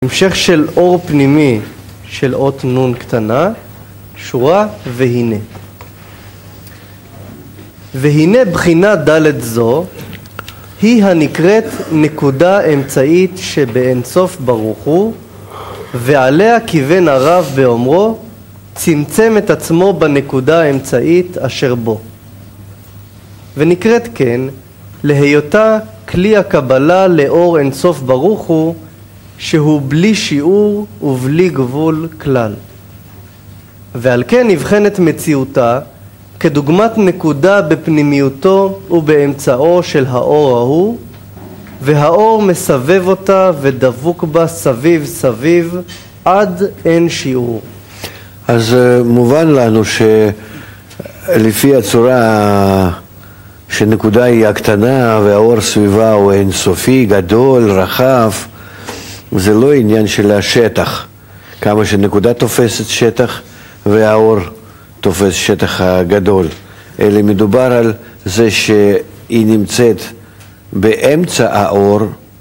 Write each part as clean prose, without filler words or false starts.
המשך של אור פנימי של אות נון קטנה, שורה והנה. והנה בחינה ד' זו היא הנקראת נקודה אמצעית שבאינסוף ברוך הוא, ועליה כיוון הרב באומרו צמצם את עצמו בנקודה האמצעית אשר בו. ונקראת כן להיותה כלי הקבלה לאור אינסוף ברוך הוא, שהוא בלי שיעור ובלי גבול כלל. ועל כן נבחנת מציאותה כדוגמת נקודה בפנימיותו ובאמצעו של האור ההוא, והאור מסבב אותה ודבוק בה סביב סביב עד אין שיעור. אז מובן לנו שלפי הצורה שנקודה היא הקטנה והאור סביבה הוא אינסופי, גדול, רחב, זה לא עניין של השטח, כמה שנקודה תופסת שטח והאור תופס שטח הגדול, אלא מדובר על זה שהיא נמצאת באמצע האור,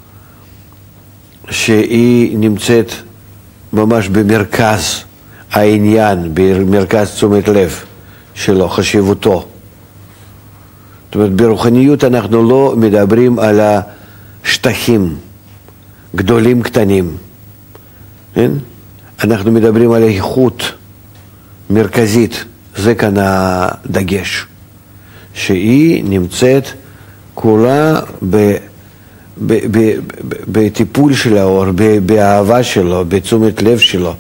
שהיא נמצאת ממש במרכז העניין, במרכז תשומת לב שלו, חשיבותו. זאת אומרת, ברוחניות אנחנו לא מדברים על השטחים גדולים קטנים, כן? אנחנו מדברים על איכות מרכזית, זה כאן הדגש, שהיא נמצאת כולה בטיפול של האור, באהבה שלו, בתשומת לב שלו,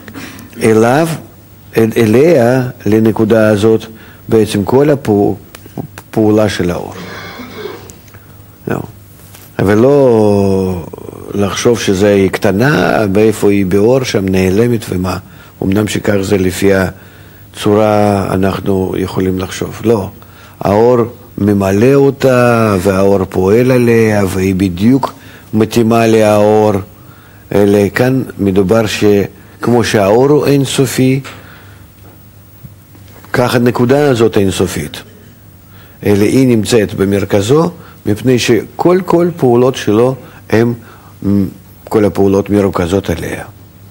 אליה, לנקודה הזאת, בעצם כל הפעולה של האור. אבל לא לחשוב שזה היא קטנה, באיפה היא באור, שם נעלמת ומה. אמנם שכך זה לפי הצורה אנחנו יכולים לחשוב. לא, האור ממלא אותה והאור פועל עליה והיא בדיוק מתאימה לאור. אלא כאן מדובר שכמו שהאור הוא אינסופי, כך הנקודה הזאת אינסופית. אלא היא נמצאת במרכזו, מפני שכל פעולות שלו הם כל הפעולות מרוכזות עליה.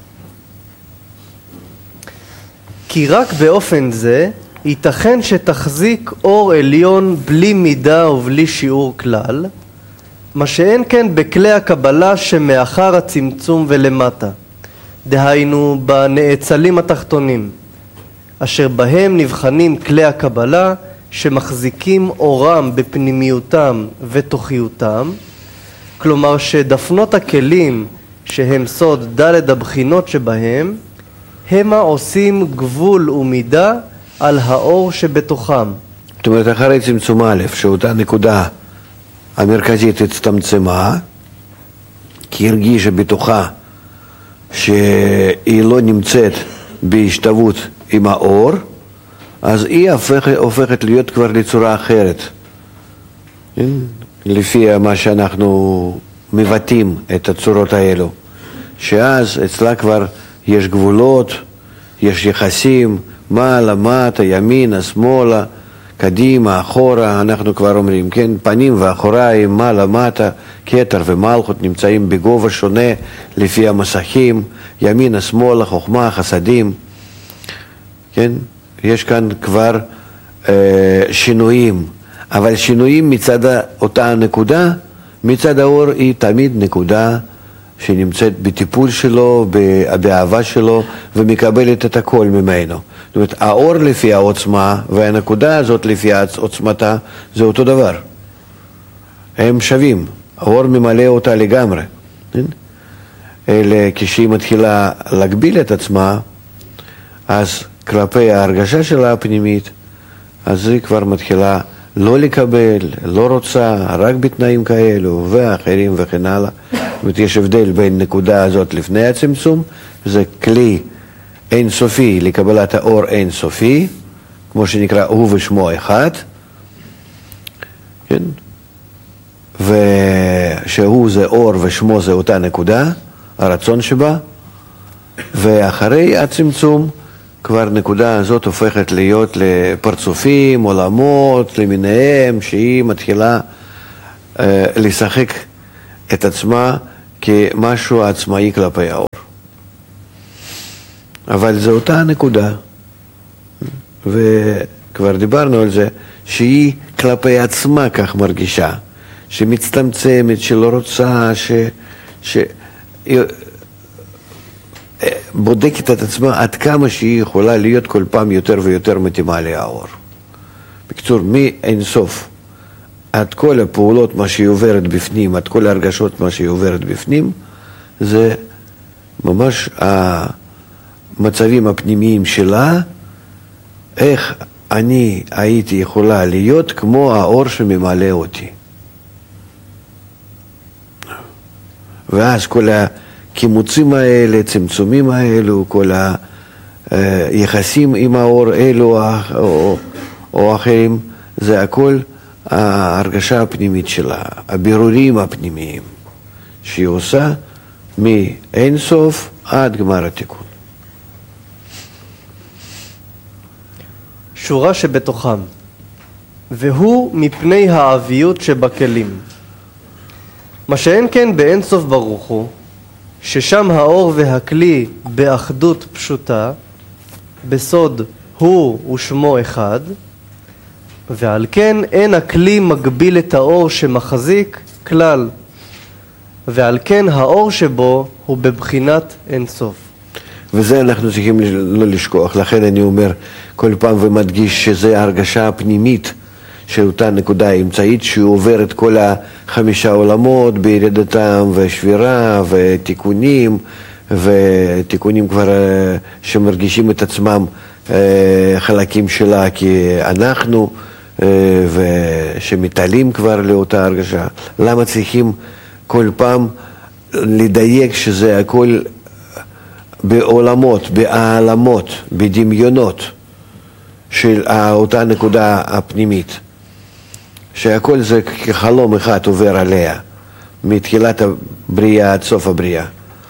כי רק באופן זה ייתכן שתחזיק אור עליון בלי מידה ובלי שיעור כלל, מה שאין כן בכלי הקבלה שמאחר הצמצום ולמטה, דהיינו בנאצלים התחתונים, אשר בהם נבחנים כלי הקבלה שמחזיקים אורם בפנימיותם ותוכיותם, כלומר שדפנות הכלים שהם סוד ד' הבחינות שבהם, המה עושים גבול ומידה על האור שבתוכם. זאת אומרת, אחרי צמצום א', שאותה נקודה המרכזית הצטמצמה, כי הרגישה בתוכה שהיא לא נמצאת בהשתוות עם האור, אז היא הופכת להיות כבר לצורה אחרת. לפי מה שאנחנו מבטאים את הצורות האלו. שאז אצלה כבר יש גבולות, יש יחסים, מעלה, מטה, ימינה, שמאלה, קדימה, אחורה, אנחנו כבר אומרים, כן, פנים ואחוריים, מעלה, מטה, כתר ומלכות נמצאים בגובה שונה לפי המסכים, ימינה, שמאלה, חוכמה, חסדים, כן, יש כאן כבר שינויים, אבל שינויים מצד אותה נקודה, מצד האור היא תמיד נקודה שנמצאת בטיפול שלו, באהבה שלו, ומקבלת את הכל ממנו. זאת אומרת, האור לפי העוצמה, והנקודה הזאת לפי עוצמתה, זה אותו דבר. הם שווים. האור ממלא אותה לגמרי. אלא כשהיא מתחילה להגביל את עצמה, אז כלפי ההרגשה שלה הפנימית, אז היא כבר מתחילה לא לקבל, לא רוצה, רק בתנאים כאלו, ואחרים וכן הלאה. זאת אומרת, יש הבדל בין נקודה הזאת לפני הצמצום, זה כלי אינסופי לקבלת האור אינסופי, כמו שנקרא הוא ושמו אחד, כן? ושהוא זה אור ושמו זה אותה נקודה, הרצון שבה, ואחרי הצמצום, כבר נקודה הזאת הופכת להיות לפרצופים, עולמות, למיניהם, שהיא מתחילה לשחק את עצמה כמשהו עצמאי כלפי האור. אבל זו אותה הנקודה, וכבר דיברנו על זה, שהיא כלפי עצמה כך מרגישה, שמצטמצמת, שלא רוצה, בודקת את עצמה עד כמה שהיא יכולה להיות כל פעם יותר ויותר מתאימה לאור. בקיצור, מאין סוף, עד כל הפעולות, מה שהיא עוברת בפנים, עד כל ההרגשות, מה שהיא עוברת בפנים, זה ממש המצבים הפנימיים שלה, איך אני הייתי יכולה להיות כמו האור שממלא אותי. ואז כל הקימוצים האלה, צמצומים האלו, כל היחסים עם האור אלו או אחרים, זה הכל ההרגשה הפנימית שלה, הבירורים הפנימיים שהיא עושה מאין סוף עד גמר התיקון. שורה שבתוכם, והוא מפני העביות שבכלים. מה שאין כן באין סוף ברוך הוא, ששם האור והכלי באחדות פשוטה, בסוד הוא ושמו אחד, ועל כן אין הכלי מגביל את האור שמחזיק כלל, ועל כן האור שבו הוא בבחינת אין סוף. וזה אנחנו צריכים לא לשכוח, לכן אני אומר כל פעם ומדגיש שזה ההרגשה הפנימית של אותה נקודה האמצעית שהוא עובר את כל 5 עולמות בירידתם ושבירה ותיקונים כבר שמרגישים את עצמם חלקים שלה כאנחנו ושמתעלים כבר לאותה הרגשה. למה צריכים כל פעם לדייק שזה הכל בעולמות, בעלמות, בדמיונות של אותה נקודה הפנימית, שהכל זה כחלום אחד עובר עליה מתחילת הבריאה עד סוף הבריאה,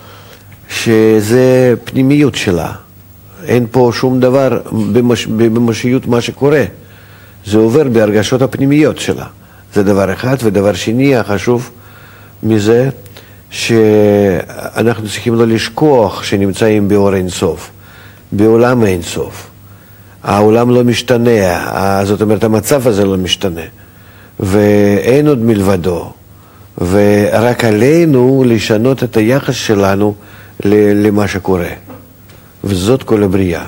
שזה פנימיות שלה, אין פה שום דבר במשיות מה שקורה, זה עובר בהרגשות הפנימיות שלה. זה דבר אחד. ודבר שני החשוב מזה, שאנחנו צריכים לא לשכוח שנמצאים באור אין סוף, בעולם אין סוף. העולם לא משתנה, זאת אומרת המצב הזה לא משתנה, ואין עוד מלבדו, ורק עלינו לשנות את היחס שלנו למה שקורה, וזאת כל הבריאה.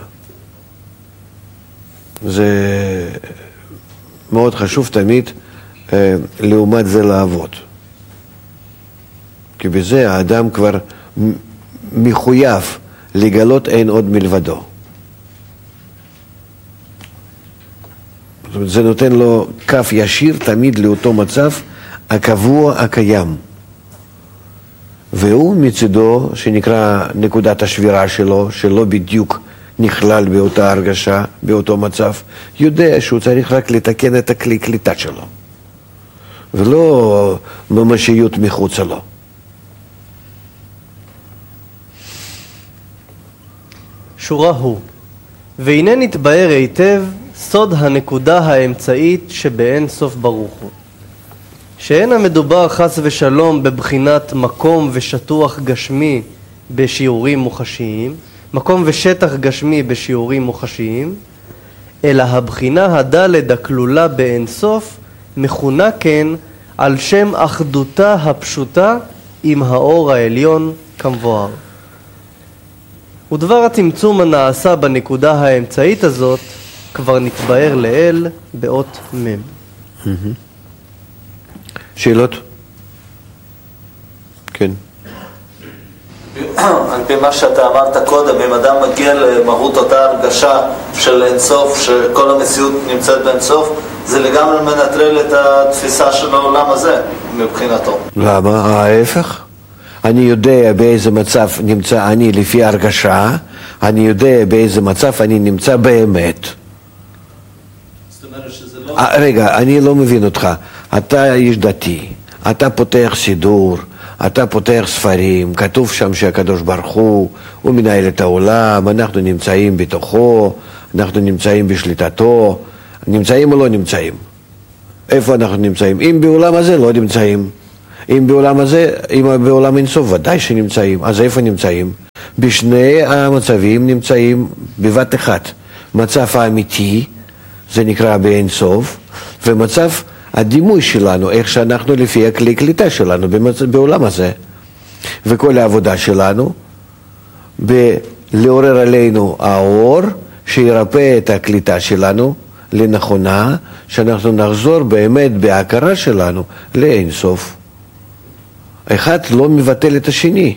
זה מאוד חשוב תמיד לעומת זה לעבוד, כי בזה האדם כבר מחויב לגלות אין עוד מלבדו. זאת אומרת, זה נותן לו קו ישיר תמיד לאותו מצב הקבוע הקיים, והוא מצידו שנקרא נקודת השבירה שלו, שלא בדיוק נכלל באותה הרגשה, באותו מצב, יודע שהוא צריך רק לתקן את הכלי קליטה שלו ולא ממשיות מחוצה לו. שורה הוא, והנה נתבהר היטב סוד הנקודה האמצעית שבאין סוף ברוך הוא, שאין המדובר חס ושלום בבחינת מקום ושטוח גשמי בשיעורים מוחשיים, מקום ושטח גשמי בשיעורים מוחשיים, אלא הבחינה הדלת הכלולה באין סוף מכונה כן על שם אחדותה הפשוטה עם האור העליון כמבואר. ודבר הצמצום הנעשה בנקודה האמצעית הזאת כבר נתבהר לאל באות מם. שאלות? כן. על פי מה שאתה אמרת קודם, אם אדם מגיע למהות אותה הרגשה של אינסוף, שכל המציאות נמצאת באינסוף, זה לגמרי מנטרל את התפיסה של העולם הזה מבחינתו. למה? ההפך. אני יודע באיזה מצב נמצא אני לפי הרגשה, אני יודע באיזה מצב אני נמצא באמת. זאת אומרת שזה לא... רגע, אני לא מבין אותך. אתה איש דתי, אתה פותח סידור, אתה פותח ספרים, כתוב שם שהקדוש ברוך הוא מנהל את העולם, אנחנו נמצאים בתוכו, אנחנו נמצאים בשליטתו, נמצאים או לא נמצאים? איפה אנחנו נמצאים? אם בעולם הזה לא נמצאים, אם בעולם הזה, אם בעולם אינסוף, ודאי שנמצאים. אז איפה נמצאים? בשני המצבים נמצאים בבת אחת. מצב האמיתי, זה נקרא באינסוף, ומצב הדימוי שלנו, איך שאנחנו לפי הכלי קליטה שלנו בעולם הזה. וכל העבודה שלנו, לעורר עלינו האור, שירפא את הקליטה שלנו לנכונה, שאנחנו נחזור באמת בהכרה שלנו לאינסוף. אחד לא מבטל את השני.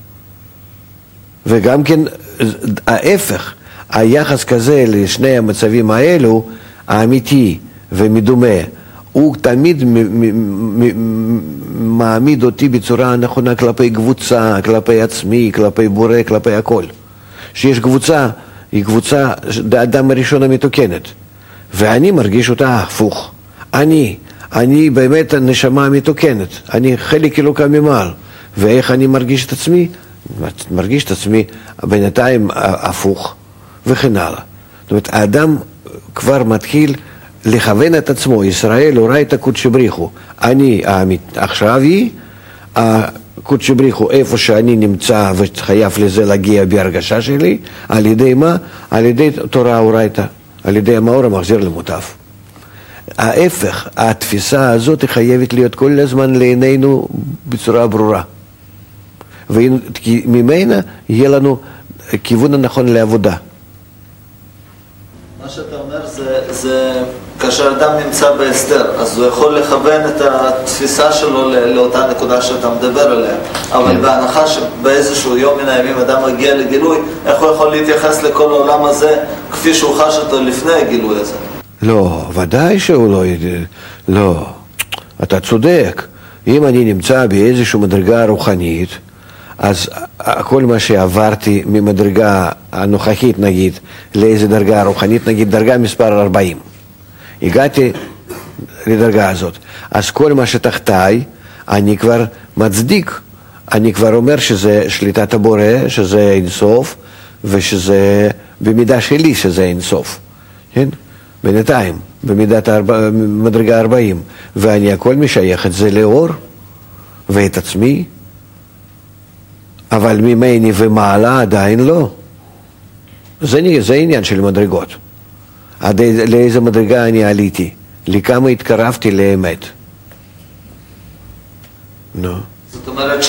וגם כן ההפך, היחס כזה לשני המצבים האלו, האמיתי ומדומה, הוא תמיד מעמיד אותי בצורה נכונה כלפי קבוצה, כלפי עצמי, כלפי בורא, כלפי הכל. שיש קבוצה, היא קבוצה, האדם הראשון המתוקנת, ואני מרגיש אותה הפוך. אני באמת הנשמה המתוקנת, אני חלק אלוקה ממעל. ואיך אני מרגיש את עצמי? מרגיש את עצמי בינתיים הפוך, וכן הלאה. זאת אומרת, האדם כבר מתחיל לכוון את עצמו, ישראל אורייתא קודשא בריחו. אני עכשיו היא, הקודשא בריחו, איפה שאני נמצא וחייב לזה להגיע בהרגשה שלי, על ידי מה? על ידי תורה אורייתא, על ידי המאור המחזיר למוטב. ההפך, התפיסה הזאת חייבת להיות כל הזמן לעינינו בצורה ברורה. וממנה יהיה לנו כיוון הנכון לעבודה. מה שאתה אומר זה כאשר אדם נמצא בהסתר, אז הוא יכול לכוון את התפיסה שלו לאותה נקודה שאתה מדבר עליה. אבל בהנחה שבאיזשהו יום מן הימים אדם מגיע לגילוי, איך הוא יכול להתייחס לכל העולם הזה כפי שהוא חש אותו לפני הגילוי הזה? לא, ודאי שהוא לא ידע. לא, אתה צודק. אם אני נמצא באיזושהי מדרגה רוחנית, אז כל מה שעברתי ממדרגה הנוכחית, נגיד, לאיזו דרגה רוחנית, נגיד דרגה מספר 40. הגעתי לדרגה הזאת. אז כל מה שתחתיי, אני כבר מצדיק. אני כבר אומר שזה שליטת הבורא, שזה אינסוף, ושזה במידה שלי שזה אינסוף. כן? בינתיים, במידת מדרגה 40. ואני הכל משייך את זה לאור, ואת עצמי. אבל ממני ומעלה עדיין לא. זה עניין של מדרגות. עד לאיזה מדרגה אני עליתי, לכמה התקרבתי לאמת. נו. זאת אומרת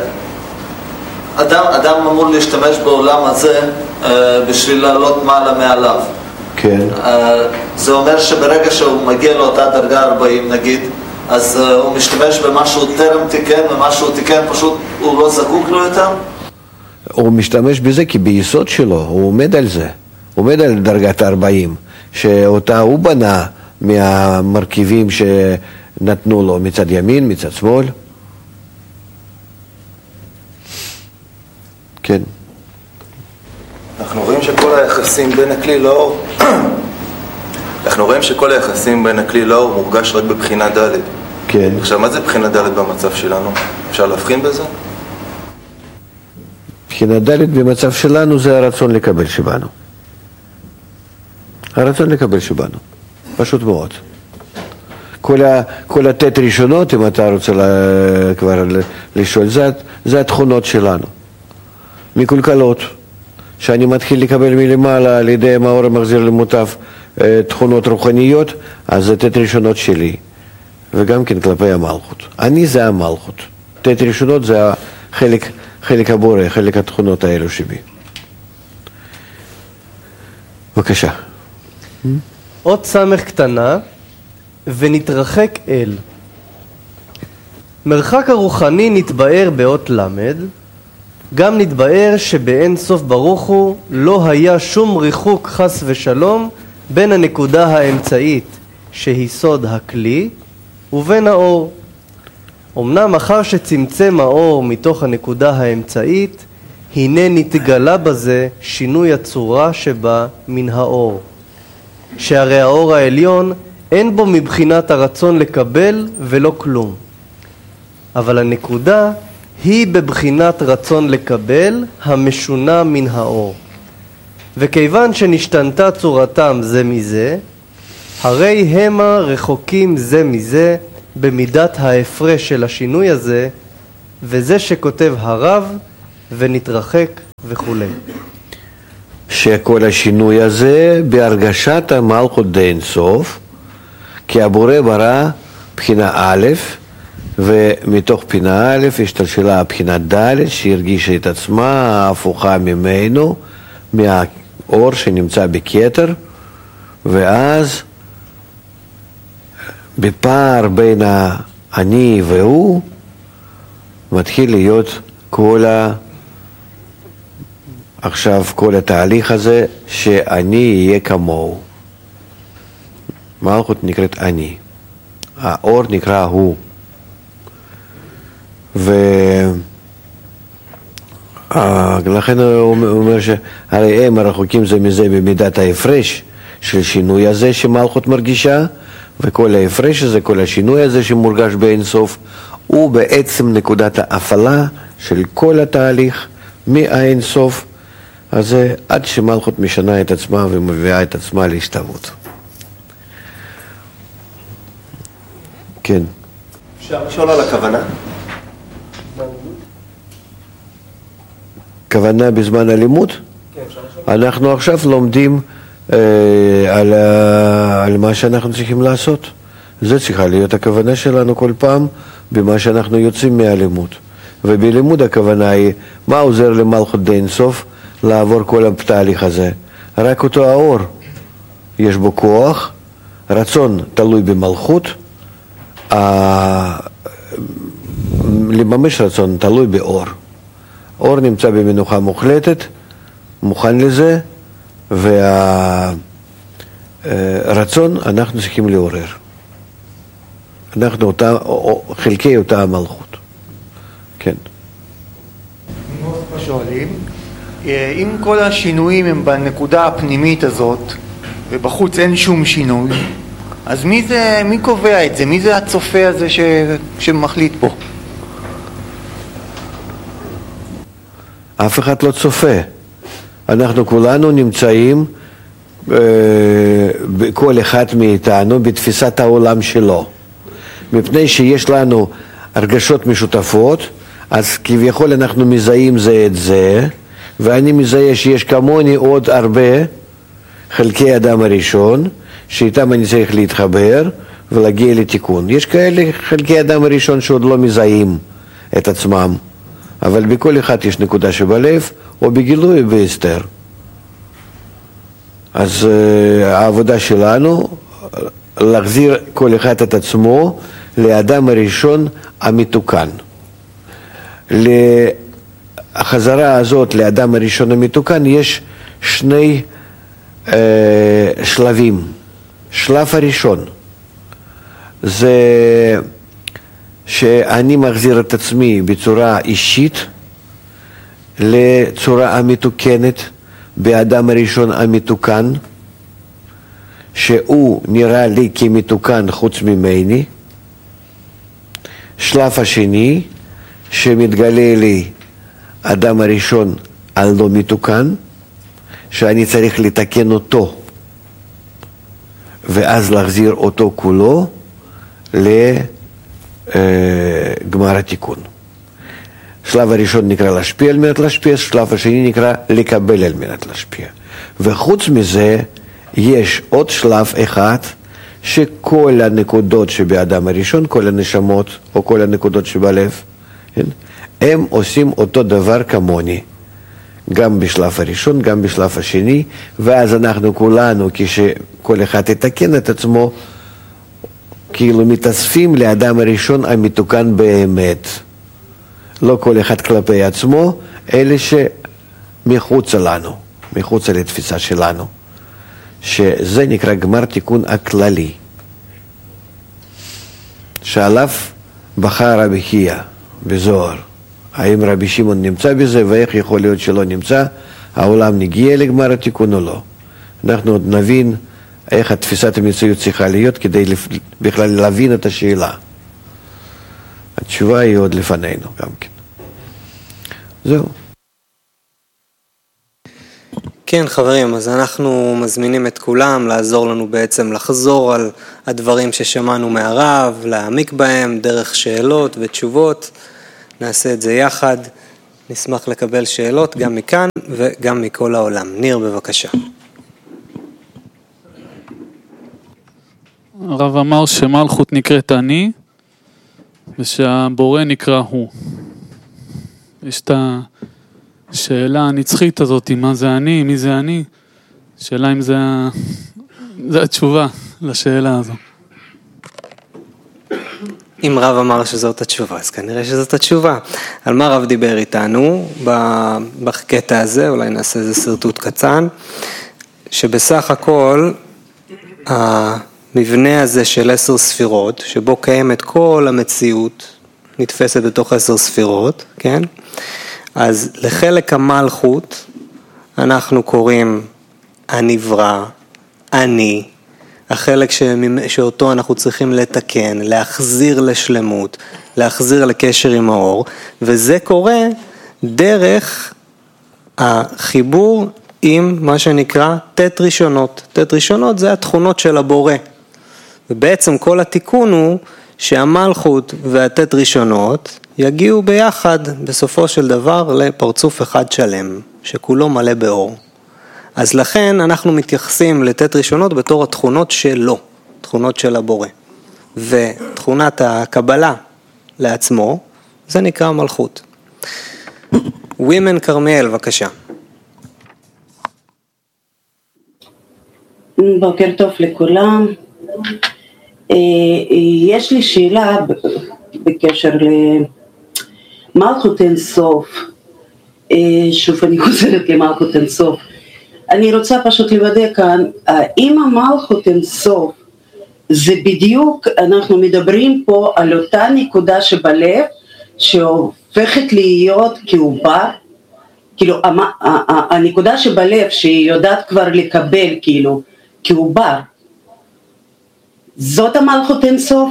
שאדם אמור להשתמש בעולם הזה בשביל לעלות מעלה מעליו. כן. זה אומר שברגע שהוא מגיע לאותה דרגה 40 נגיד, אז הוא משתמש במה שהוא טרם תיקן, ומה שהוא תיקן פשוט הוא לא זקוק לו יותר? הוא משתמש בזה כי ביסוד שלו, הוא עומד על זה. הוא עומד על דרגת 40, שאותה הוא בנה מהמרכיבים שנתנו לו מצד ימין, מצד שמאל. כן. אנחנו רואים שכל היחסים בין הכלי לאור מורגש רק בבחינה ד'. כן. עכשיו, מה זה בחינה ד' במצב שלנו? אפשר להבחין בזה? בחינה ד' במצב שלנו זה הרצון לקבל שבנו. הרצון לקבל שבנו. פשוט מאוד. כל התת ראשונות, אם אתה רוצה כבר לשאול, זה התכונות שלנו. מקולקלות. שאני מתחיל לקבל מלמעלה על ידי המאור המחזיר למוטב תכונות רוחניות, אז זה תת ראשונות שלי, וגם כן כלפי המלכות. אני זה המלכות. תת ראשונות זה חלק הבורא, חלק התכונות האלו שבי. בבקשה. עוד סמך קטנה ונתרחק אל. מרחק הרוחני נתבאר באות למד, גם נתבאר שבאין סוף ברוך הוא לא היה שום ריחוק חס ושלום בין הנקודה האמצעית שהיא סוד הכלי ובין האור. אמנם אחר שצמצם האור מתוך הנקודה האמצעית, הנה נתגלה בזה שינוי הצורה שבה מן האור. שהרי האור העליון אין בו מבחינת הרצון לקבל ולא כלום. אבל הנקודה היא בבחינת רצון לקבל המשונה מן האור. וכיוון שנשתנתה צורתם זה מזה, הרי המה רחוקים זה מזה במידת ההפרש של השינוי הזה, וזה שכותב הרב ונתרחק וכו'. שכל השינוי הזה בהרגשת המלכות די סוף, כי הבורא ברא בחינה א', ומתוך בחינה א' השתלשלה בחינה ד' שהרגישה את עצמה ההפוכה ממנו, מהאור שנמצא בכתר, ואז בפער בין אני והוא מתחיל להיות עכשיו כל התהליך הזה שאני אהיה כמוהו. מלכות נקראת אני, האור נקרא הוא. ולכן הוא אומר שהרי הם הרחוקים זה מזה במידת ההפרש של שינוי הזה שמלכות מרגישה, וכל ההפרש הזה, כל השינוי הזה שמורגש באין סוף, הוא בעצם נקודת ההפעלה של כל התהליך מהאין סוף הזה עד שמלכות משנה את עצמה ומביאה את עצמה להשתוות. כן. אפשר לשאול על הכוונה? כוונה בזמן הלימוד? כן, אפשר לשאול. אנחנו עכשיו לומדים על מה שאנחנו צריכים לעשות. זה צריכה להיות הכוונה שלנו כל פעם במה שאנחנו יוצאים מהלימוד. ובלימוד הכוונה היא מה עוזר למלכות די אינסוף לעבור כל התהליך הזה. רק אותו האור. יש בו כוח, רצון תלוי במלכות, לממש רצון תלוי באור. אור נמצא במנוחה מוחלטת, מוכן לזה, והרצון אנחנו צריכים לעורר. אנחנו חלקי אותה המלכות. כן. שואלים, אם כל השינויים הם בנקודה הפנימית הזאת, ובחוץ אין שום שינוי, אז מי קובע את זה? מי זה הצופה הזה שמחליט פה? אף אחד לא צופה. אנחנו כולנו נמצאים, כל אחד מאיתנו, בתפיסת העולם שלו. מפני שיש לנו הרגשות משותפות, אז כביכול אנחנו מזהים זה את זה, ואני מזהה שיש כמוני עוד הרבה חלקי אדם הראשון, שאיתם אני צריך להתחבר ולהגיע לתיקון. יש כאלה חלקי אדם הראשון שעוד לא מזהים את עצמם, אבל בכל אחד יש נקודה שבלב, או בגילוי בהסתר. אז העבודה שלנו, להחזיר כל אחד את עצמו לאדם הראשון המתוקן. לחזרה הזאת לאדם הראשון המתוקן יש שני שלבים. שלב הראשון זה שאני מחזיר את עצמי בצורה אישית לצורה המתוקנת באדם הראשון המתוקן, שהוא נראה לי כמתוקן חוץ ממני. שלב השני שמתגלה לי אדם הראשון הלא מתוקן, שאני צריך לתקן אותו ואז להחזיר אותו כולו לגמר התיקון. שלב הראשון נקרא להשפיע על מנת להשפיע, שלב השני נקרא לקבל על מנת להשפיע. וחוץ מזה יש עוד שלב אחד שכל הנקודות שבאדם הראשון, כל הנשמות או כל הנקודות שבלב, הם עושים אותו דבר כמוני. גם בשלב הראשון, גם בשלב השני, ואז אנחנו כולנו, כשכל אחד יתקן את עצמו, כאילו מתאספים לאדם הראשון המתוקן באמת. לא כל אחד כלפי עצמו, אלה שמחוץ לנו, מחוץ לתפיסה שלנו, שזה נקרא גמר תיקון הכללי, שעליו בחר רבי חייא בזוהר. האם רבי שמעון נמצא בזה, ואיך יכול להיות שלא נמצא, העולם נגיע לגמר התיקון או לא. אנחנו עוד נבין איך התפיסת המציאות צריכה להיות כדי בכלל להבין את השאלה. התשובה היא עוד לפנינו גם כן. זהו. כן חברים, אז אנחנו מזמינים את כולם לעזור לנו בעצם לחזור על הדברים ששמענו מהרב, להעמיק בהם דרך שאלות ותשובות. נעשה את זה יחד, נשמח לקבל שאלות גם מכאן וגם מכל העולם. ניר בבקשה. הרב אמר שמלכות נקראת אני ושהבורא נקרא הוא. יש את השאלה הנצחית הזאת, מה זה אני, מי זה אני? שאלה אם זה התשובה לשאלה הזו. אם רב אמר שזאת התשובה, אז כנראה שזאת התשובה. על מה רב דיבר איתנו בקטע הזה, אולי נעשה איזה סרטוט קצן, שבסך הכל המבנה הזה של 10 ספירות, שבו קיימת כל המציאות, נתפסת בתוך 10 ספירות, כן? אז לחלק המלכות אנחנו קוראים הנברא, אני, החלק שאותו אנחנו צריכים לתקן, להחזיר לשלמות, להחזיר לקשר עם האור, וזה קורה דרך החיבור עם מה שנקרא תת ראשונות. תת ראשונות זה התכונות של הבורא. ובעצם כל התיקון הוא שהמלכות והתת ראשונות יגיעו ביחד בסופו של דבר לפרצוף אחד שלם, שכולו מלא באור. אז לכן אנחנו מתייחסים לתת ראשונות בתור התכונות שלו, תכונות של הבורא. ותכונת הקבלה לעצמו, זה נקרא מלכות. ווימן קרמיאל, בבקשה. בוקר טוב לכולם. יש לי שאלה בקשר למלכות אין סוף. שוב אני חוזרת למלכות אין סוף. אני רוצה פשוט לוודא כאן, אם המלכות אין סוף, זה בדיוק, אנחנו מדברים פה על אותה נקודה שבלב, שהופכת להיות כעובר, כאילו הנקודה שבלב שהיא יודעת כבר לקבל כאילו כעובר, זאת המלכות אין סוף?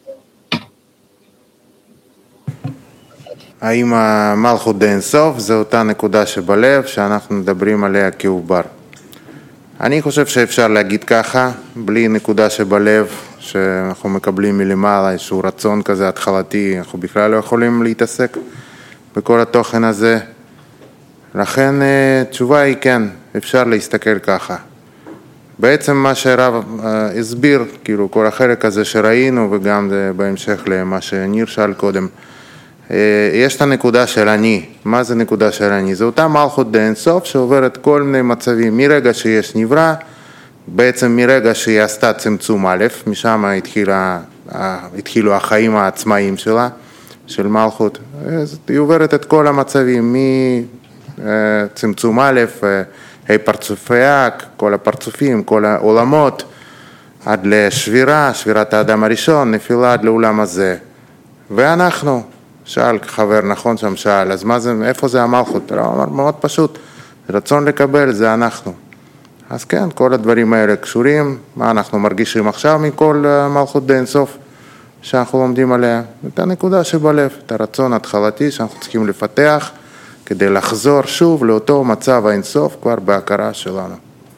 האם המלכות אין סוף זה אותה נקודה שבלב שאנחנו מדברים עליה כעובר? אני חושב שאפשר להגיד ככה, בלי נקודה שבלב שאנחנו מקבלים מלמעלה, איזשהו רצון כזה התחלתי, אנחנו בכלל לא יכולים להתעסק בכל התוכן הזה. לכן תשובה היא כן, אפשר להסתכל ככה. בעצם מה שהרב הסביר, כאילו כל החלק הזה שראינו וגם בהמשך למה שניר שאל קודם, יש את הנקודה של אני. מה זה נקודה של אני? זה אותה מלכות דאין סוף שעוברת כל מיני מצבים, מרגע שיש נברא, בעצם מרגע שהיא עשתה צמצום א', משם התחילו החיים העצמאיים שלה, של מלכות, היא עוברת את כל המצבים, מצמצום א', פרצופיאק, כל הפרצופים, כל העולמות, עד לשבירה, שבירת האדם הראשון, נפילה עד לעולם הזה. ואנחנו, שאל חבר, נכון שם שאל, אז מה זה, איפה זה המלכות? הוא אמר, מאוד פשוט, רצון לקבל זה אנחנו. אז כן, כל הדברים האלה קשורים, מה אנחנו מרגישים עכשיו מכל מלכות דאין סוף שאנחנו לומדים עליה, את הנקודה שבלב, את הרצון התחלתי שאנחנו צריכים לפתח, כדי לחזור שוב לאותו מצב האינסוף כבר בהכרה שלנו.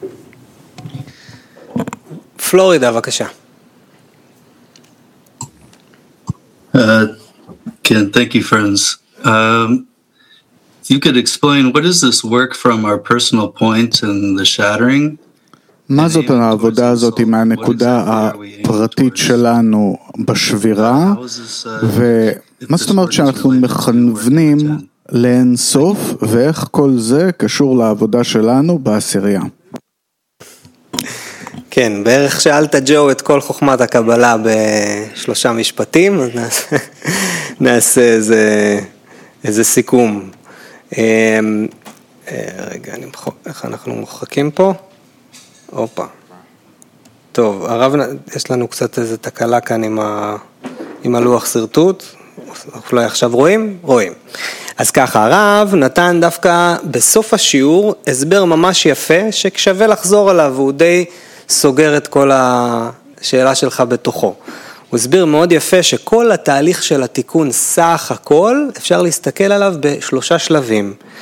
פלורידה, בבקשה. Ken, thank you, friends. You could explain, what is this work from our personal point and the shattering? מה זאת העבודה הזאת עם הנקודה הפרטית שלנו בשבירה, ומה זאת אומרת שאנחנו מכוונים לאין סוף, ואיך כל זה קשור לעבודה שלנו בעשירייה? כן, בערך שאלת ג'ו את כל חוכמת הקבלה ב3 משפטים, אז נעשה איזה סיכום. רגע, איך אנחנו מוחקים פה? אופה. טוב, הרב, יש לנו קצת איזו תקלה כאן עם הלוח סרטוט. אולי עכשיו רואים? רואים. אז ככה, הרב נתן דווקא בסוף השיעור הסבר ממש יפה ששווה לחזור עליו, והוא די סוגר את כל השאלה שלך בתוכו. הוא הסביר מאוד יפה שכל התהליך של התיקון סך הכל אפשר להסתכל עליו ב3 שלבים.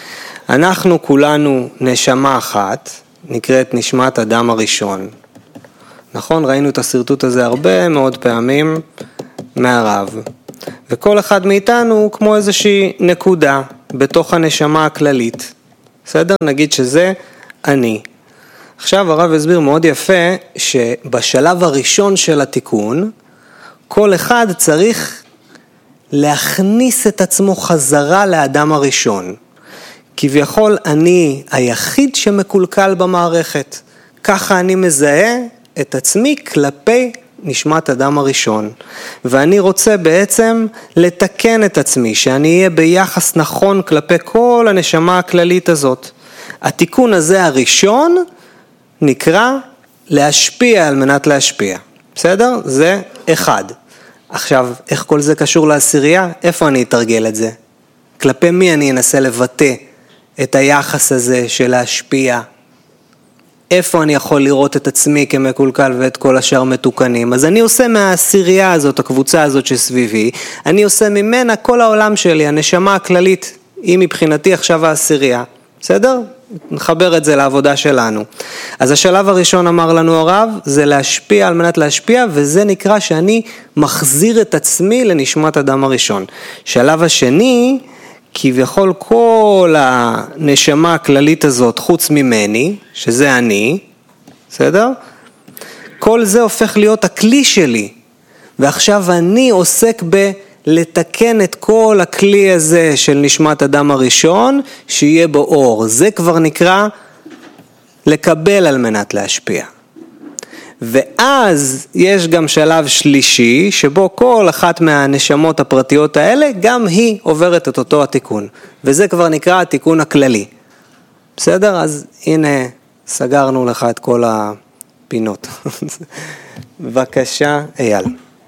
אנחנו כולנו נשמה אחת, נקראת נשמת אדם הראשון. נכון? ראינו את הסרטוט הזה הרבה מאוד פעמים מהרב. וכל אחד מאיתנו הוא כמו איזושהי נקודה בתוך הנשמה הכללית. בסדר? נגיד שזה אני. עכשיו הרב הסביר מאוד יפה שבשלב הראשון של התיקון, כל אחד צריך להכניס את עצמו חזרה לאדם הראשון. כביכול אני היחיד שמקולקל במערכת. ככה אני מזהה את עצמי כלפי נשמת אדם הראשון. ואני רוצה בעצם לתקן את עצמי, שאני אהיה ביחס נכון כלפי כל הנשמה הכללית הזאת. התיקון הזה הראשון נקרא להשפיע על מנת להשפיע. בסדר? זה אחד. עכשיו, איך כל זה קשור לעשירייה? איפה אני אתרגל את זה? כלפי מי אני אנסה לבטא את היחס הזה של להשפיע? איפה אני יכול לראות את עצמי כמקולקל ואת כל השאר מתוקנים? אז אני עושה מהעשירייה הזאת, הקבוצה הזאת שסביבי, אני עושה ממנה כל העולם שלי, הנשמה הכללית, היא מבחינתי עכשיו העשירייה. בסדר? נחבר את זה לעבודה שלנו. אז השלב הראשון אמר לנו הרב, זה להשפיע על מנת להשפיע, וזה נקרא שאני מחזיר את עצמי לנשמת אדם הראשון. שלב השני, כביכול כל הנשמה הכללית הזאת חוץ ממני, שזה אני, בסדר? כל זה הופך להיות הכלי שלי, ועכשיו אני עוסק לתקן את כל הכלי הזה של נשמת אדם הראשון, שיהיה בו אור. זה כבר נקרא לקבל על מנת להשפיע. ואז יש גם שלב שלישי, שבו כל אחת מהנשמות הפרטיות האלה, גם היא עוברת את אותו התיקון. וזה כבר נקרא התיקון הכללי. בסדר? אז הנה, סגרנו לך את כל הפינות. בבקשה, אייל.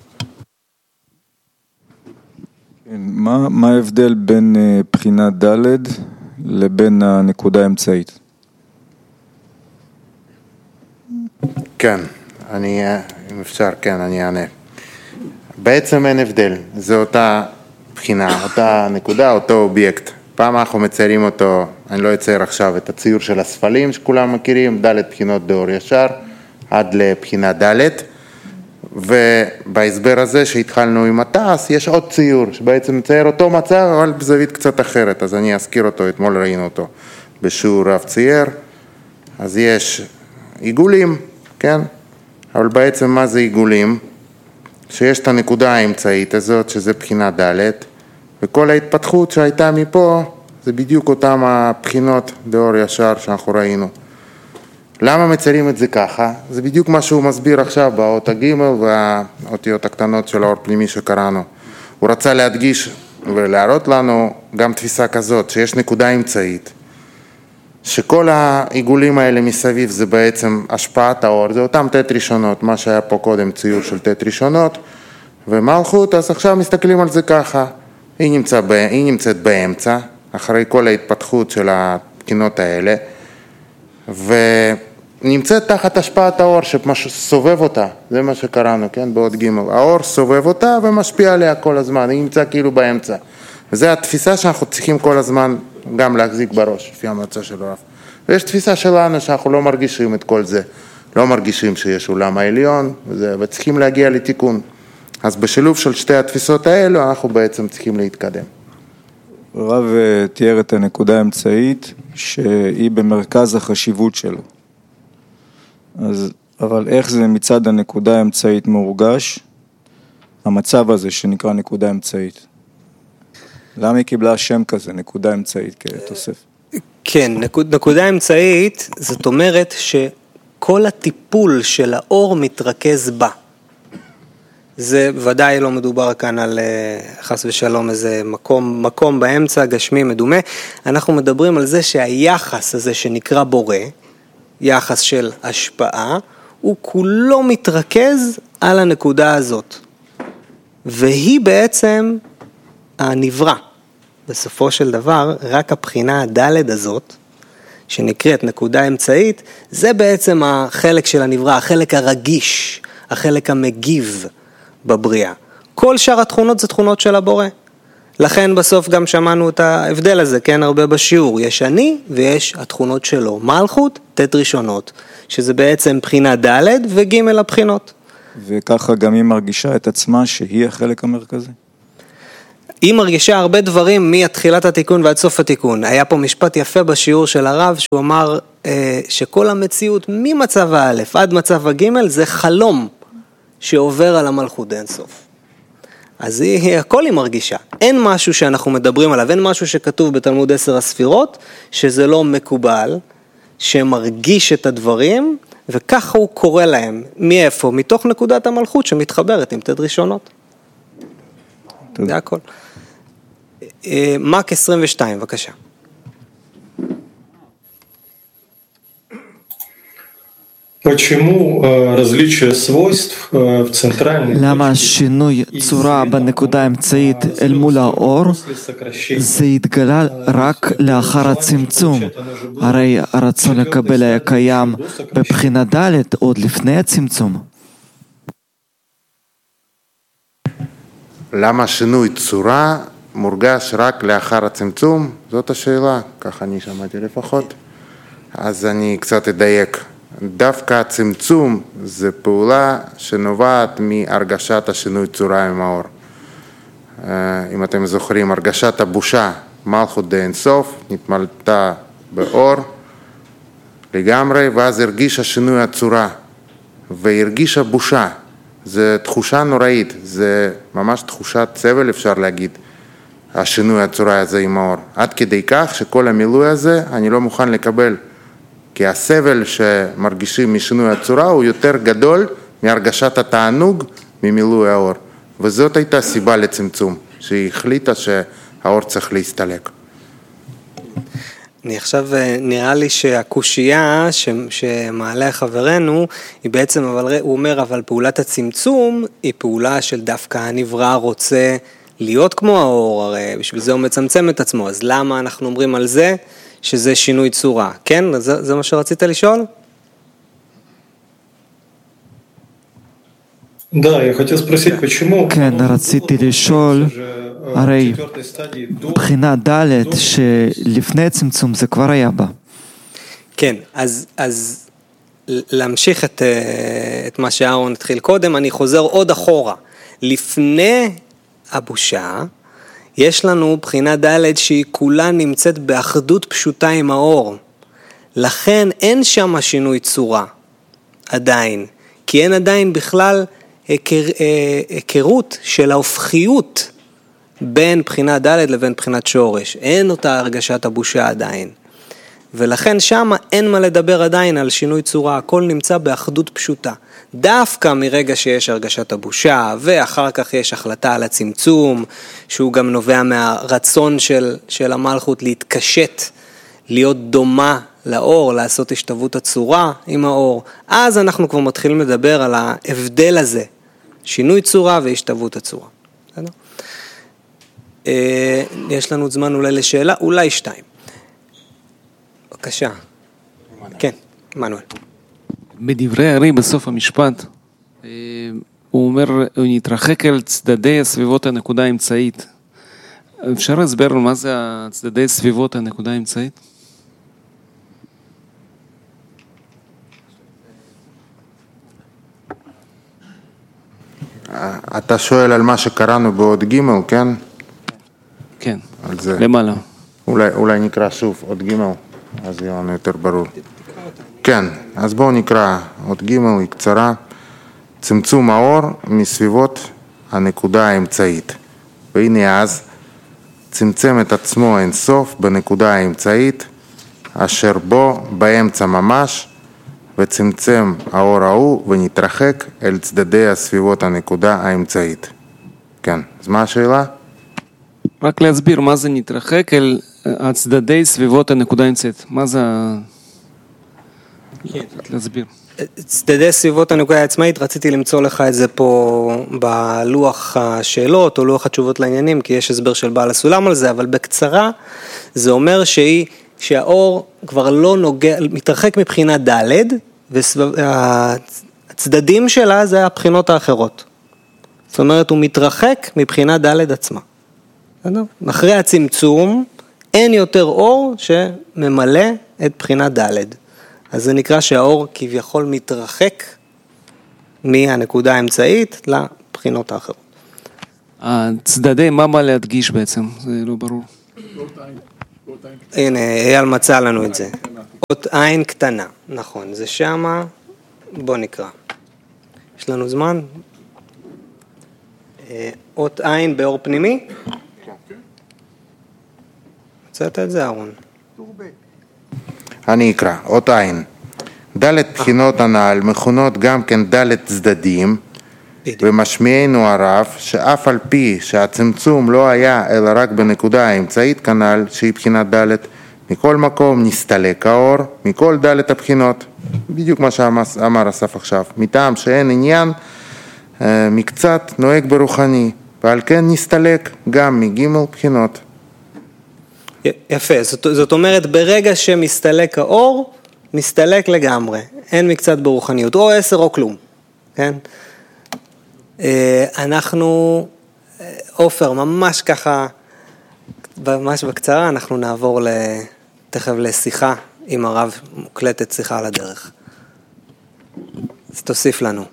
מה ההבדל בין בחינת ד' לבין הנקודה האמצעית? כן, אם אפשר, כן, אני אענה. בעצם אין הבדל, זה אותה בחינה, אותה נקודה, אותו אובייקט. פעם אנחנו מציירים אותו, אני לא אצייר עכשיו את הציור של הספלים שכולם מכירים, ד' בחינות דאור ישר, עד לבחינה ד', ובהסבר הזה שהתחלנו עם התעש, יש עוד ציור שבעצם מצייר אותו מצב, אבל בזווית קצת אחרת, אז אני אזכיר אותו, אתמול ראינו אותו בשיעור רב צייר. אז יש עיגולים, כן? אבל בעצם מה זה עיגולים? שיש את הנקודה האמצעית הזאת, שזה בחינה ד', וכל ההתפתחות שהייתה מפה, זה בדיוק אותם הבחינות דאור ישר שאנחנו ראינו. למה מציירים את זה ככה? זה בדיוק מה שהוא מסביר עכשיו באות הג' והאותיות הקטנות של האור פנימי שקראנו. הוא רצה להדגיש ולהראות לנו גם תפיסה כזאת, שיש נקודה אמצעית, שכל העיגולים האלה מסביב זה בעצם השפעת האור, זה אותם ת' ראשונות, מה שהיה פה קודם ציור של ת' ראשונות, ומלכות, אז עכשיו מסתכלים על זה ככה, היא נמצאת באמצע, אחרי כל ההתפתחות של הבחינות האלה, ונמצאת תחת השפעת האור שסובב אותה, זה מה שקראנו, כן, בעוד ג' האור סובב אותה ומשפיע עליה כל הזמן, היא נמצאה כאילו באמצע, וזו התפיסה שאנחנו צריכים כל הזמן גם להחזיק בראש, לפי המצע של הרב. ויש תפיסה שלנו שאנחנו לא מרגישים את כל זה, לא מרגישים שיש עולם העליון, וצריכים להגיע לתיקון. אז בשילוב של שתי התפיסות האלו, אנחנו בעצם צריכים להתקדם. הרב תיאר את הנקודה האמצעית, שהיא במרכז החשיבות שלו. אבל איך זה מצד הנקודה האמצעית מורגש, המצב הזה שנקרא נקודה אמצעית? למה היא קיבלה שם כזה, נקודה אמצעית כתוסף? כן, נקודה אמצעית, זאת אומרת שכל הטיפול של האור מתרכז בה. זה ודאי לא מדובר כאן על חס ושלום איזה מקום באמצע, גשמי, מדומה. אנחנו מדברים על זה שהיחס הזה שנקרא בורא, יחס של השפעה, הוא כולו מתרכז על הנקודה הזאת. והיא בעצם הנברא. בסופו של דבר, רק הבחינה הדלת הזאת, שנקראת נקודה אמצעית, זה בעצם החלק של הנברא, החלק הרגיש, החלק המגיב בבריאה. כל שאר התכונות זה תכונות של הבורא. לכן בסוף גם שמענו את ההבדל הזה, כן, הרבה בשיעור. יש אני ויש התכונות שלו. מלכות, תת ראשונות, שזה בעצם בחינה ד' וג' הבחינות. וככה גם היא מרגישה את עצמה שהיא החלק המרכזי. היא מרגישה הרבה דברים מתחילת התיקון ועד סוף התיקון. היה פה משפט יפה בשיעור של הרב, שהוא אמר שכל המציאות ממצב הא' עד מצב הג' זה חלום שעובר על המלכות אין סוף. אז הכל היא מרגישה. אין משהו שאנחנו מדברים עליו, אין משהו שכתוב בתלמוד 10 הספירות, שזה לא מקובל, שמרגיש את הדברים, וככה הוא קורא להם. מאיפה? מתוך נקודת המלכות שמתחברת עם תת ראשונות. זה הכל. מק 22, בבקשה. למה שינוי צורה בנקודה האמצעית אל מול האור זה התגלה רק לאחר הצמצום? הרי הרצון לקבל היה קיים בבחינה ד' עוד לפני הצמצום. למה שינוי צורה מורגש רק לאחר הצמצום? זאת השאלה, ככה אני שמעתי לפחות. אז אני קצת אדייק. דווקא הצמצום זה פעולה שנובעת מהרגשת השינוי צורה עם האור. אם אתם זוכרים, הרגשת הבושה, מלכות דה אינסוף, נתמלתה באור לגמרי, ואז הרגישה שינוי הצורה, והרגישה בושה. זה תחושה נוראית, זה ממש תחושת סבל, אפשר להגיד, השינוי הצורה הזה עם האור. עד כדי כך שכל המילוי הזה אני לא מוכן לקבל. כי הסבל שמרגישים משינוי הצורה הוא יותר גדול מהרגשת התענוג ממילוי האור. וזאת הייתה סיבה לצמצום, שהיא החליטה שהאור צריך להסתלק. אני עכשיו, נראה לי שהקושייה שמעלה חברנו, היא בעצם, הוא אומר, אבל פעולת הצמצום היא פעולה של דווקא הנברא רוצה להיות כמו האור, הרי בשביל זה הוא מצמצם את עצמו, אז למה אנחנו אומרים על זה? שזה שינוי צורה, כן? זה מה שרצית לשאול? כן, רציתי לשאול, הרי בחינה ד' שלפני הצמצום זה כבר היה בה. כן, אז להמשיך את מה שאהרון התחיל קודם, אני חוזר עוד אחורה. לפני הבושה, יש לנו בחינה ד' שהיא כולה נמצאת באחדות פשוטה עם האור. לכן אין שם שינוי צורה, עדיין. כי אין עדיין בכלל היכרות של ההופכיות בין בחינה ד' לבין בחינת שורש. אין אותה הרגשת הבושה עדיין. ולכן שם אין מה לדבר עדיין על שינוי צורה, הכל נמצא באחדות פשוטה. דווקא מרגע שיש הרגשת הבושה, ואחר כך יש החלטה על הצמצום, שהוא גם נובע מהרצון של המלכות להתקשט, להיות דומה לאור, לעשות השתוות הצורה עם האור, אז אנחנו כבר מתחילים לדבר על ההבדל הזה, שינוי צורה והשתוות הצורה. יש לנו זמן אולי לשאלה, אולי 2. בבקשה. כן, מנואל. בדברי הרי בסוף המשפט, הוא אומר, הוא נתרחק אל צדדי סביבות הנקודה האמצעית. אפשר להסבר מה זה הצדדי סביבות הנקודה האמצעית? אתה שואל על מה שקראנו בעוד ג', כן? כן, למעלה. אולי נקרא שוב עוד ג', אז יהיה לנו יותר ברור. כן, אז בואו נקרא עוד ג', היא קצרה. צמצום האור מסביבות הנקודה האמצעית. והנה אז צמצם את עצמו אין סוף בנקודה האמצעית, אשר בו באמצע ממש, וצמצם האור ההוא ונתרחק אל צדדי הסביבות הנקודה האמצעית. כן, אז מה השאלה? רק להסביר מה זה נתרחק אל הצדדי סביבות הנקודה האמצעית. מה זה... להסביר. צדדי סביבות הנקודה העצמאית, רציתי למצוא לך את זה פה בלוח השאלות או לוח התשובות לעניינים, כי יש הסבר של בעל הסולם על זה, אבל בקצרה זה אומר שהאור כבר לא נוגע, מתרחק מבחינה ד' והצדדים שלה זה הבחינות האחרות. זאת אומרת, הוא מתרחק מבחינה ד' עצמה. אחרי הצמצום אין יותר אור שממלא את בחינת ד'. אז זה נקרא שהאור כביכול מתרחק מהנקודה האמצעית לבחינות האחרות. הצדדי, מה להדגיש בעצם? זה לא ברור. הנה, אייל מצא לנו את זה. אות עין קטנה, נכון, זה שמה, בוא נקרא. יש לנו זמן? אות עין באור פנימי? מצאת את זה, אהרון? אני אקרא, אות עין. ד' בחינות הנעל מכונות גם כן ד' צדדים, ומשמיענו הרב שאף על פי שהצמצום לא היה אלא רק בנקודה האמצעית כנ"ל שהיא בחינת ד', מכל מקום נסתלק האור מכל ד' הבחינות, בדיוק מה שאמר אסף עכשיו, מטעם שאין עניין מקצת נוהג ברוחני, ועל כן נסתלק גם מג' בחינות. יפה, זאת אומרת ברגע שמסתלק האור, מסתלק לגמרי, אין מקצת ברוחניות, או 10 או כלום, כן? אנחנו, עופר, ממש ככה, ממש בקצרה, אנחנו נעבור תכף לשיחה עם הרב, מוקלטת שיחה על הדרך. אז תוסיף לנו.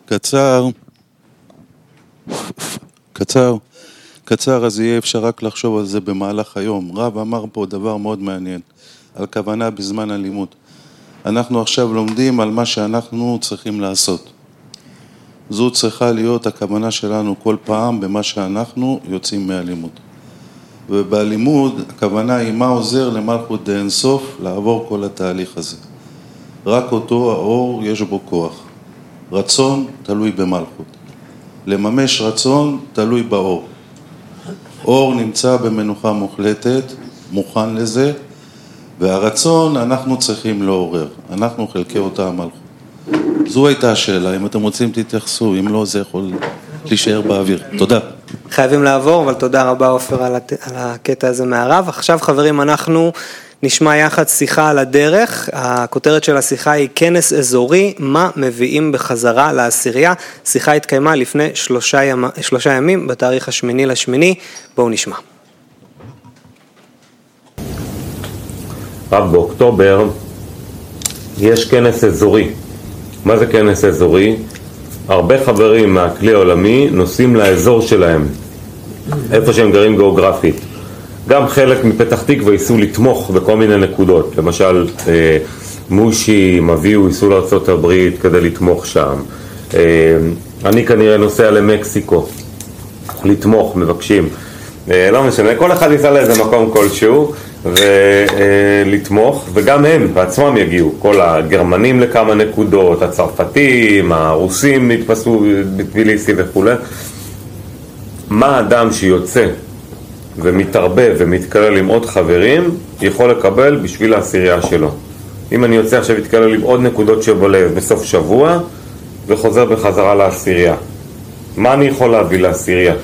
קצר, אז יהיה אפשר רק לחשוב על זה במהלך היום. רב אמר פה דבר מאוד מעניין, על כוונה בזמן הלימוד. אנחנו עכשיו לומדים על מה שאנחנו צריכים לעשות. זו צריכה להיות הכוונה שלנו כל פעם במה שאנחנו יוצאים מהלימוד. ובלימוד הכוונה היא מה עוזר למלכות דאין סוף לעבור כל התהליך הזה. רק אותו האור יש בו כוח. רצון תלוי במלכות. לממש רצון תלוי באור. אור נמצא במנוחה מוחלטת, מוכן לזה, והרצון אנחנו צריכים לעורר. אנחנו חלקי אותה המלכות. זו הייתה השאלה, אם אתם רוצים תתייחסו, אם לא זה יכול להישאר באוויר. תודה. חייבים לעבור, אבל תודה רבה עופר על הקטע הזה מהרב. עכשיו חברים אנחנו נשמע יחד שיחה על הדרך, הכותרת של השיחה היא כנס אזורי, מה מביאים בחזרה לעשירייה. שיחה התקיימה לפני 3 ימים בתאריך 8/8, בואו נשמע. רב, באוקטובר יש כנס אזורי. מה זה כנס אזורי? הרבה חברים מהכלי העולמי נוסעים לאזור שלהם, איפה שהם גרים גיאוגרפית. גם חלק מפתח תקווה ייסעו לתמוך בכל מיני נקודות, למשל מושי, מביאו, ייסעו לארצות הברית כדי לתמוך שם. אני כנראה נוסע למקסיקו, לתמוך, מבקשים. לא משנה, כל אחד ייסע לאיזה מקום כלשהו ולתמוך, וגם הם בעצמם יגיעו, כל הגרמנים לכמה נקודות, הצרפתים, הרוסים נתפסו בטביליסי וכו'. מה האדם שיוצא ומתערבב ומתקלל עם עוד חברים יכול לקבל בשביל העשירייה שלו? אם אני יוצא עכשיו להתקלל עם עוד נקודות שבלב בסוף שבוע וחוזר בחזרה לעשירייה, מה אני יכול להביא לעשירייה?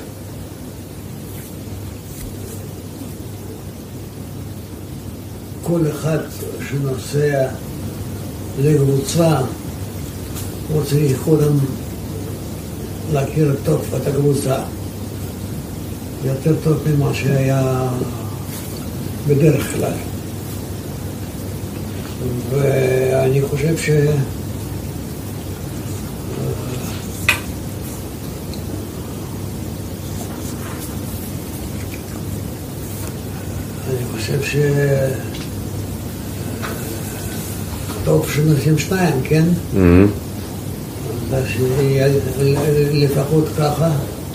כל אחד שנוסע לקבוצה הוא צריך קודם להכיר טוב את הקבוצה יותר טוב ממה שהיה בדרך כלל, ואני חושב טוב שנוסעים 2, כן? אז שיהיה לפחות ככה.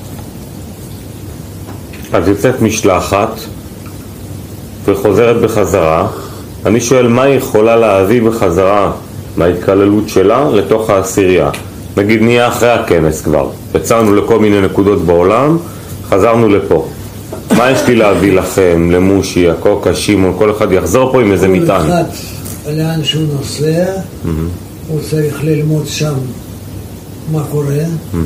אז יוצאת משלחת וחוזרת בחזרה. אני שואל מה היא יכולה להביא בחזרה מההתקללות שלה לתוך העשירייה. נגיד נהיה אחרי הכנס כבר, יצאנו לכל מיני נקודות בעולם, חזרנו לפה. מה יש לי להביא לכם, למושי, הקוקה, שימון, כל אחד יחזור פה עם איזה מטען? כל אחד לאן שהוא נוסע, הוא צריך ללמוד שם מה קורה,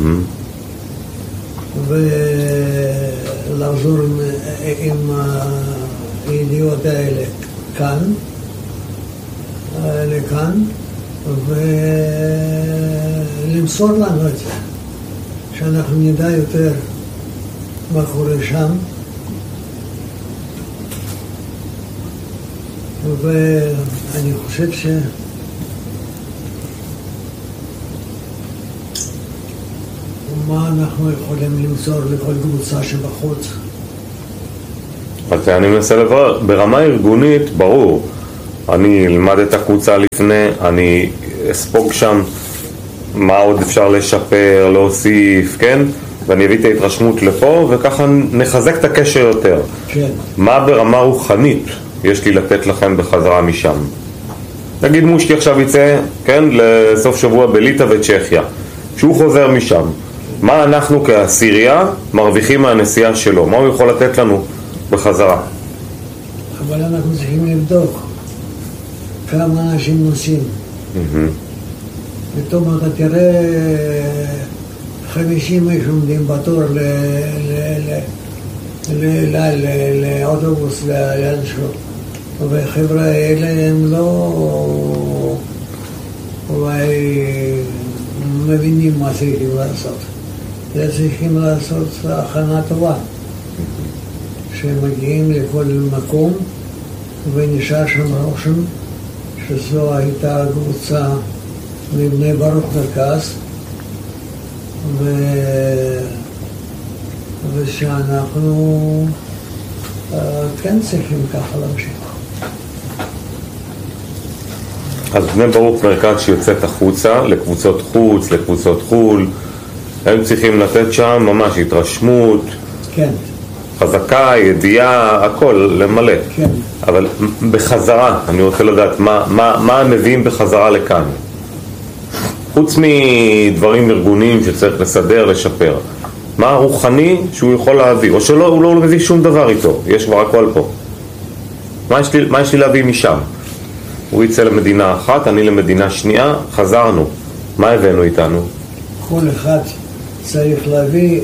ולחזור עם הידיעות האלה לכאן, ולמסור לנו את זה, שאנחנו נדע יותר מה קורה שם, ואני חושב מה אנחנו יכולים למסור לכל קבוצה שבחוץ? אז אני מנסה לברר, ברמה ארגונית, ברור, אני אלמד את הקבוצה לפני, אני אספוג שם מה עוד אפשר לשפר, להוסיף, כן? ואני אביא את ההתרשמות לפה, וככה נחזק את הקשר יותר. כן. מה ברמה רוחנית יש לי לתת לכם בחזרה משם? נגיד מושקי עכשיו יצא, כן, לסוף שבוע בליטא וצ'כיה. כשהוא חוזר משם, מה אנחנו כעשירייה מרוויחים מהנסיעה שלו? מה הוא יכול לתת לנו בחזרה? אבל אנחנו צריכים לבדוק כמה אנשים נוסעים. פתאום אתה תראה 50 איש עומדים בתור לאוטובוס לאנשהו. וחבר'ה האלה הם לא אולי מבינים מה צריכים לעשות. צריכים לעשות הכנה טובה. שמגיעים לכל מקום ונשאר שם רושם שזו הייתה קבוצה מבני ברוך מרכז ושאנחנו כן צריכים ככה להמשיך. אז בני ברוך מרכז שיוצאת החוצה לקבוצות חוץ, לקבוצות חול, הם צריכים לתת שם ממש התרשמות, כן. חזקה, ידיעה, הכל, למלא. כן. אבל בחזרה, אני רוצה לדעת מה הם מביאים בחזרה לכאן. חוץ מדברים ארגוניים שצריך לסדר, לשפר. מה הרוחני שהוא יכול להביא? או שלא, הוא לא מביא שום דבר איתו, יש כבר הכל פה. מה יש לי להביא משם? הוא יצא למדינה אחת, אני למדינה שנייה, חזרנו. מה הבאנו איתנו? כל אחד צריך להביא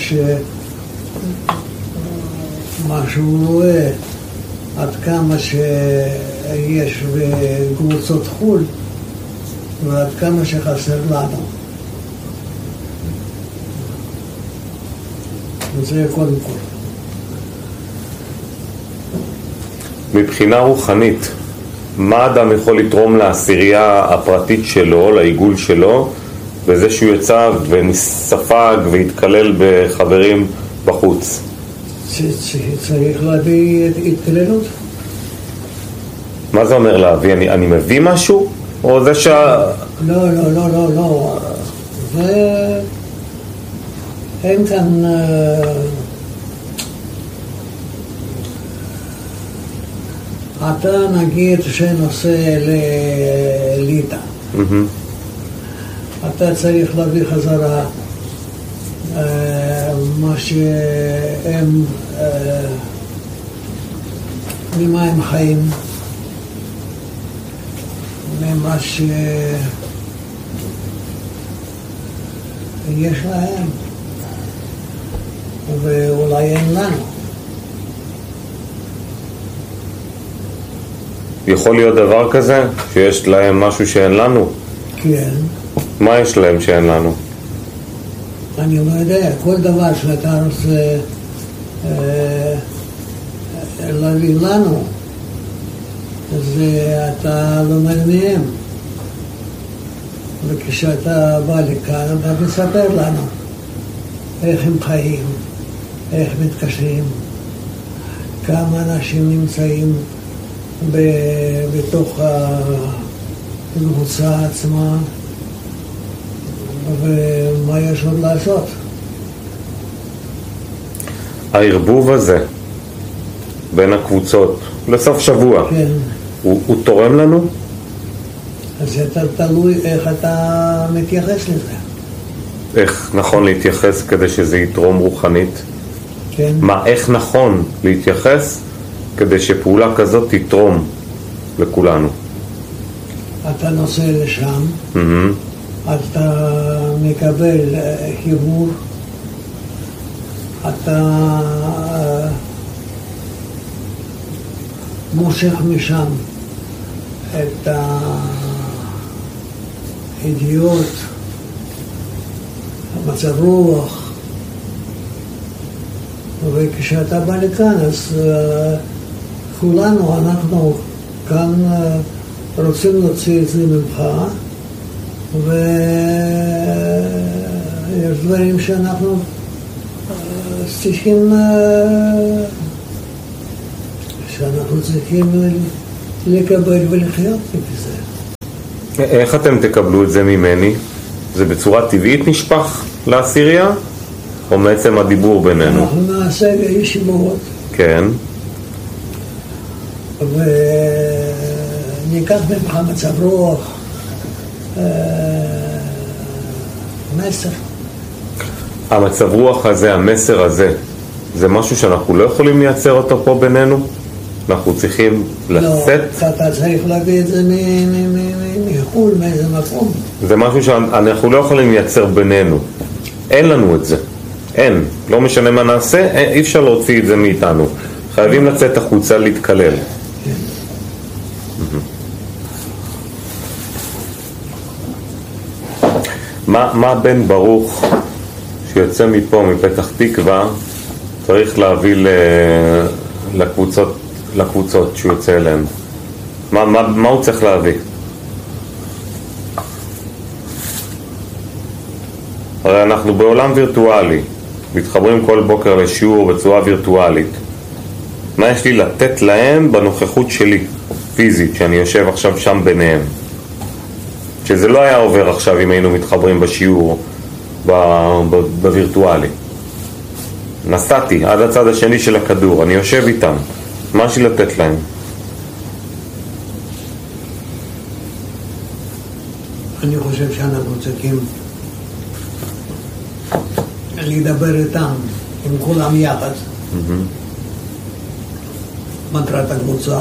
מה שהוא רואה, עד כמה שיש בקבוצות חול ועד כמה שחסר לנו. וזה קודם כל. מבחינה רוחנית, מה אדם יכול לתרום לעשירייה הפרטית שלו, לעיגול שלו, וזה שהוא יצא ונספג והתקלל בחברים בחוץ? צריך להביא התקללות. מה זה אומר להביא? אני מביא משהו? או זה לא. אין כאן אתה נגיד שנוסע לליטא. אתה צריך להביא חזרה מה שהם ממה הם חיים, ממה שיש להם ואולי אין לנו. יכול להיות דבר כזה? שיש להם משהו שאין לנו? כן. מה יש להם שאין לנו? אני לא יודע, כל דבר שאתה רוצה להביא לנו, זה אתה לומד מהם. וכשאתה בא לכאן, אתה מספר לנו איך הם חיים, איך מתקשרים, כמה אנשים נמצאים בתוך הקבוצה עצמה, ומה יש עוד לעשות. הערבוב הזה בין הקבוצות לסוף שבוע, כן. הוא תורם לנו? אז זה תלוי איך אתה מתייחס לזה. איך נכון להתייחס כדי שזה יתרום רוחנית? כן. מה, איך נכון להתייחס כדי שפעולה כזאת תתרום לכולנו? אתה נוסע לשם, אתה מקבל חיבור, אתה מושך משם את הידיעות, המצב רוח, וכשאתה בא לכאן אז כולנו, אנחנו כאן רוצים להוציא את זה ממך, ויש דברים שאנחנו צריכים לקבל ולחיות בזה. איך אתם תקבלו את זה ממני? זה בצורה טבעית נשפך לעשירייה? או מעצם הדיבור בינינו? אנחנו נעשה ישיבות. כן. וניקח ממך מצב רוח, מסר. המצב רוח הזה, המסר הזה, זה משהו שאנחנו לא יכולים לייצר אותו פה בינינו? אנחנו צריכים לצאת? לא, אתה צריך להביא את זה מחול, מאיזה מקום. זה משהו שאנחנו לא יכולים לייצר בינינו. אין לנו את זה. אין. לא משנה מה נעשה, אי אפשר להוציא את זה מאיתנו. חייבים לצאת החוצה להתקלל. מה בן ברוך שיוצא מפה, מפתח תקווה, צריך להביא לקבוצות שהוא יוצא אליהן? מה הוא צריך להביא? הרי אנחנו בעולם וירטואלי, מתחברים כל בוקר לשיעור בצורה וירטואלית. מה יש לי לתת להם בנוכחות שלי, פיזית, שאני יושב עכשיו שם ביניהם? שזה לא היה עובר עכשיו אם היינו מתחברים בשיעור בווירטואלי. נסעתי עד הצד השני של הכדור, אני יושב איתם, מה יש לי לתת להם? אני חושב שאנחנו צריכים לדבר איתם, עם כולם יחד. מטרת הקבוצה,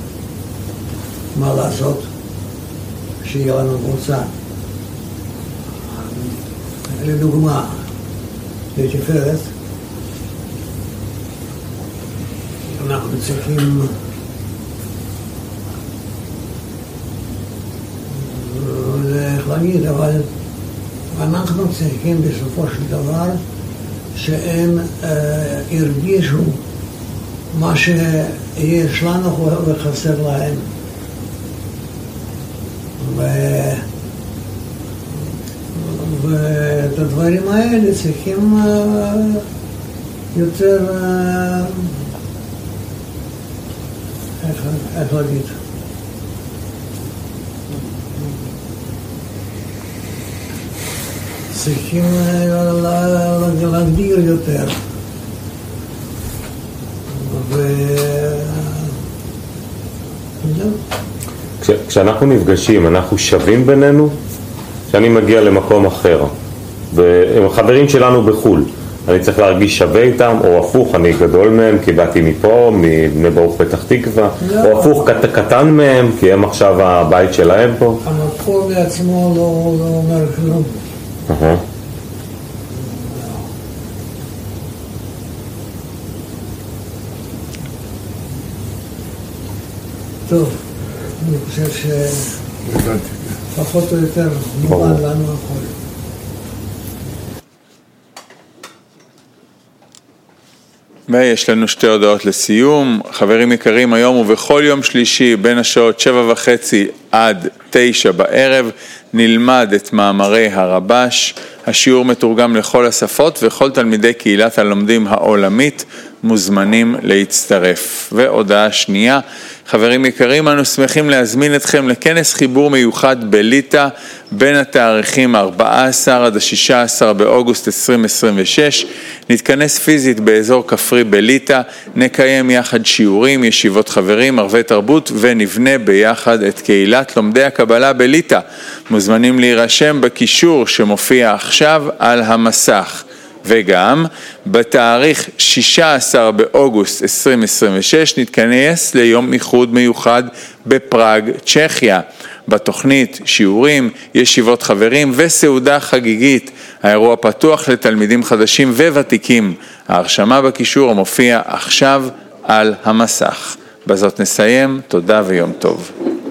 מה לעשות שיהיה לנו קבוצה. לדוגמה, לתפארת, אנחנו צריכים איך להגיד, אבל אנחנו צריכים בסופו של דבר שהם הרגישו מה שיש לנו וחסר להם. ואת הדברים האלה צריכים יותר, איך להגיד? צריכים להגדיר יותר. כשאנחנו נפגשים, אנחנו שווים בינינו? כשאני מגיע למקום אחר, עם החברים שלנו בחול, אני צריך להרגיש שווה איתם, או הפוך, אני גדול מהם כי באתי מפה, מבני ברוך פתח תקווה, או הפוך, קטן מהם כי הם עכשיו הבית שלהם פה? המקום בעצמו לא אומר כלום. טוב, אני חושב שפחות או יותר מובן לנו הכל. ויש לנו שתי הודעות לסיום. חברים יקרים, היום ובכל יום שלישי בין השעות 7:30 עד 9 בערב נלמד את מאמרי הרבש. השיעור מתורגם לכל השפות וכל תלמידי קהילת הלומדים העולמית מוזמנים להצטרף. והודעה שנייה, חברים יקרים, אנו שמחים להזמין אתכם לכנס חיבור מיוחד בליטא בין התאריכים 14 עד 16 באוגוסט 2026. נתכנס פיזית באזור כפרי בליטא, נקיים יחד שיעורים, ישיבות חברים, ערבי תרבות ונבנה ביחד את קהילת לומדי הקבלה בליטא. מוזמנים להירשם בקישור שמופיע עכשיו על המסך. וגם בתאריך 16 באוגוסט 2026 נתכנס ליום איחוד מיוחד בפראג, צ'כיה. בתוכנית שיעורים, ישיבות חברים וסעודה חגיגית. האירוע פתוח לתלמידים חדשים וותיקים. ההרשמה בקישור המופיע עכשיו על המסך. בזאת נסיים, תודה ויום טוב.